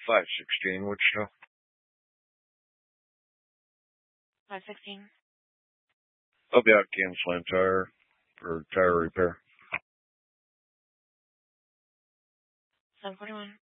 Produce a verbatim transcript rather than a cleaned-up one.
five sixteen, Wichita. five sixteen. I'll be out at Kansas Land Tire for tire repair. seven forty-one.